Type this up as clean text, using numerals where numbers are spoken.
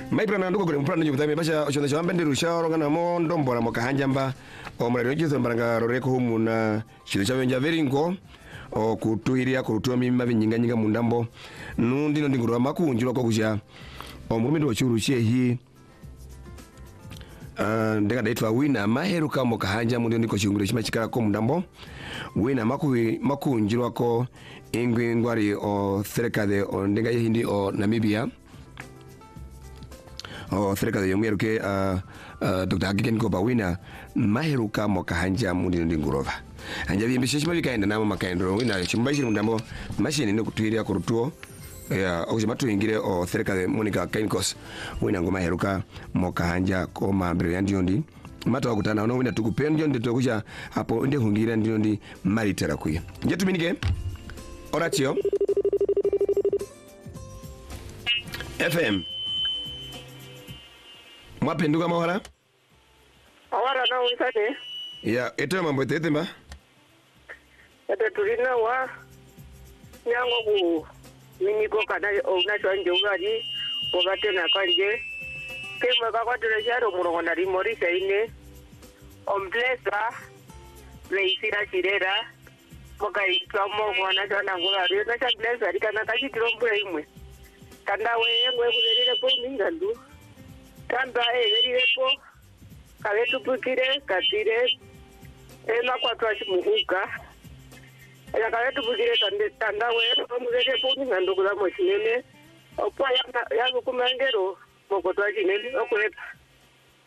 Maipra nduko kule mpana nyo kutame basha ochonda chawambe ndiru shawaro ngana mondo mbora mokahanjamba omulero njizo mbaranga roreko humu na chido chawenja veringo o kutuhiria kurutua mimba vinyinga mundambo nundi ndingurwa makunjiro kwa kusha omurumi ndo churu chehi ndega daitwa wina maheruka mokahanja mundi ndiko chungure chimachikala ko mundambo wina makunjiro ko ingwe ngwari o serikali o ndega hindi o Namibia o serikali yomuyeruke Dr. Hakiken ko bawina maheruka mokahanja mundi ndingurova anja bimbishe chima bikaenda namo makaendro wina chimbashi mundambo mashini ne kutuhiria kurutuo ya okujimatu ingire o serikali Monica Kainkos wina ngoma heruka mokahanja ko mambere yandiondi mata wakutana ono wina tukupendo ndi tokuja hapo ndi hungira ndiondi maritera kuya njetu minike oratio FM mwapenduka mawara awara na unsate ya eto mambo tetemba ete tulina wa nyango ku miniko kana ona twanje ugari obate na kanje kema ka kwatule jaro murongo na rimori saine omplesa leisira chirera moka itamo mwana jana ngulari na champlesa rikana kachi tirombo imwe kanda wewe kulelele po mingandu kanda verire po kavetu pukire katire ena kwatwa chimuhuka ya kavetu pukire tanda wewe omulele po mingandu kula mochinene opo ya kumangero mokotwa chinene okulepa